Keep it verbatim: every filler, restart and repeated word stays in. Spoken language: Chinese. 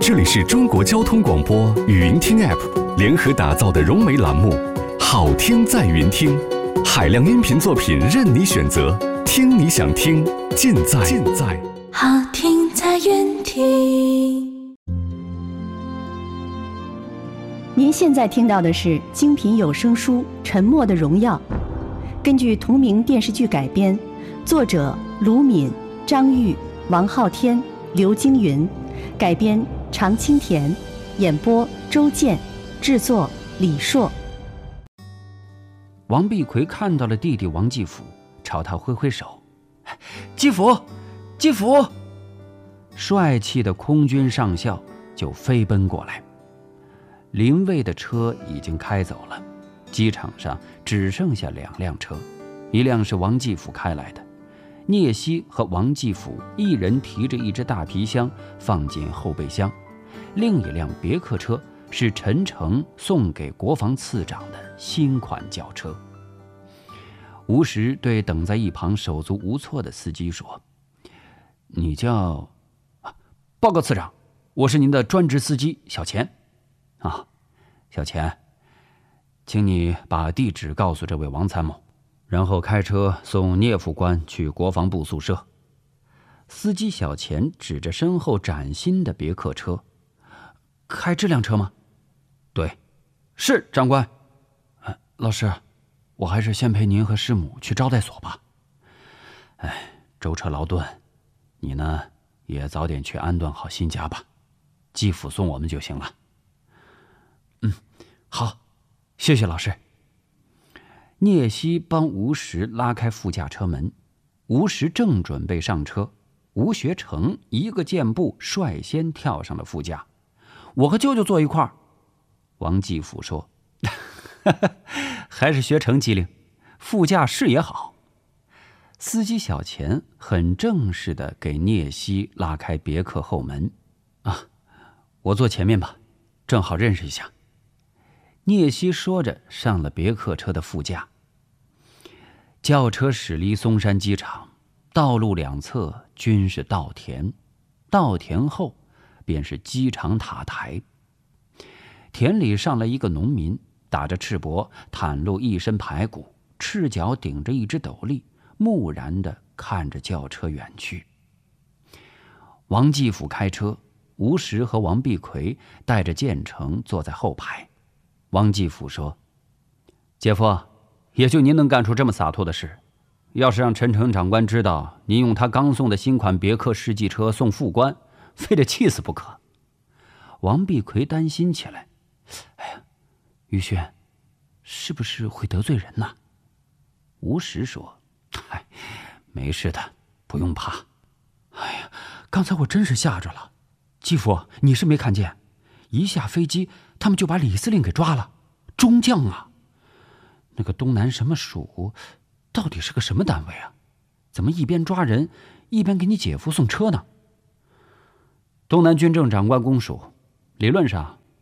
这里是中国交通广播语音听 App 联合打造的融媒栏目《好听在云听》，海量音频作品任你选择，听你想听，尽在尽在好听在云听。 您现在听到的是精品有声书《沉默的荣耀》，根据同名电视剧改编，作者卢敏、张玉、王昊天、刘京云，改编常青田，演播周健，制作李硕。 王碧奎看到了弟弟王继甫，朝他挥挥手：“继甫，继甫！”帅气的空军上校就飞奔过来。林卫的车已经开走了，机场上只剩下两辆车，一辆是王继甫开来的，聂曦和王继甫一人提着一只大皮箱放进后备箱，另一辆别克车是陈诚送给国防次长的新款轿车。吴石对等在一旁手足无措的司机说：“你叫……报告次长，我是您的专职司机小钱。啊，小钱，请你把地址告诉这位王参谋，然后开车送聂副官去国防部宿舍。”司机小钱指着身后崭新的别克车：“开这辆车吗？”“对，是长官。呃、老师，我还是先陪您和师母去招待所吧。哎，舟车劳顿，你呢也早点去安顿好新家吧，继父送我们就行了。”“嗯，好，谢谢老师。”聂曦帮吴石拉开副驾车门，吴石正准备上车，吴学成一个箭步率先跳上了副驾。“我和舅舅坐一块儿。”王继甫说。还是学成机灵，副驾视野好。司机小钱很正式地给聂曦拉开别克后门。“啊，我坐前面吧，正好认识一下。”聂曦说着上了别克车的副驾。轿车驶离松山机场，道路两侧均是稻田，稻田后便是机场塔台。田里上来一个农民，打着赤膊，袒露一身排骨，赤脚顶着一只斗笠，木然地看着轿车远去。王继甫开车，吴石和王碧奎带着建成坐在后排。王继甫说：“姐夫，也就您能干出这么洒脱的事，要是让陈诚长官知道您用他刚送的新款别克世纪车送副官，非得气死不可。”王碧奎担心起来：“哎呀，于轩，是不是会得罪人呢？”吴石说：“嗨，没事的，不用怕。”“哎呀，刚才我真是吓着了。继父，你是没看见，一下飞机他们就把李司令给抓了，中将啊！那个东南什么署到底是个什么单位啊？怎么一边抓人一边给你姐夫送车呢？”“东南军政长官公署，理论上